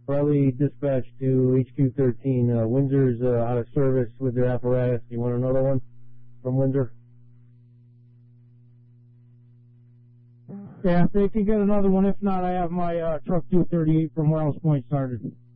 Riley dispatch to HQ13. Windsor's out of service with their apparatus. You want another one from Windsor? Yeah, if they can get another one. If not, I have my truck 238 from Wells Point started.